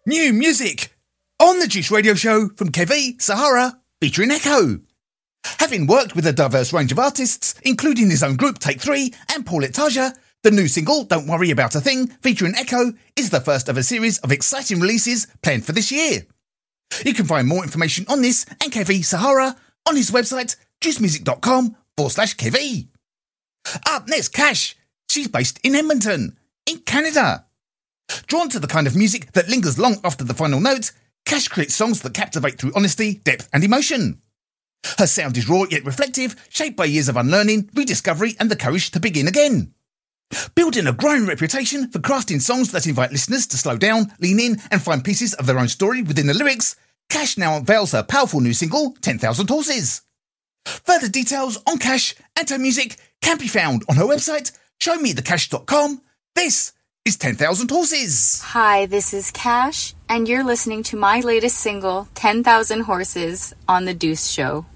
New music on the Juice Radio Show from Kevi Sahara featuring Echo. Having worked with a diverse range of artists, including his own group Take 3 and Paulette Taja, the new single Don't Worry About a Thing featuring Echo is the first of a series of exciting releases planned for this year. You can find more information on this and Kevi Sahara on his website juicemusic.com/Kevi. Up next, Cash. She's based in Edmonton, in Canada. Drawn to the kind of music that lingers long after the final note, Cash creates songs that captivate through honesty, depth and emotion. Her sound is raw yet reflective, shaped by years of unlearning, rediscovery and the courage to begin again. Building a growing reputation for crafting songs that invite listeners to slow down, lean in and find pieces of their own story within the lyrics, Cash now unveils her powerful new single, 10,000 Horses. Further details on Cash and her music can be found on her website, showmethecash.com. This is 10,000 Horses. Hi, this is Cash, and you're listening to my latest single, 10,000 Horses, on The Deuce Show.